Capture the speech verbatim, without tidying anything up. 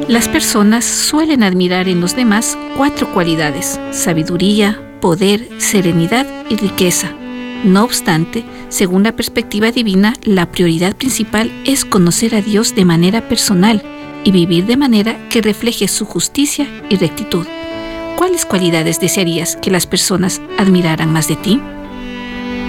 Las personas suelen admirar en los demás cuatro cualidades: sabiduría, poder, serenidad y riqueza. No obstante, según la perspectiva divina, la prioridad principal es conocer a Dios de manera personal y vivir de manera que refleje su justicia y rectitud. ¿Cuáles cualidades desearías que las personas admiraran más de ti?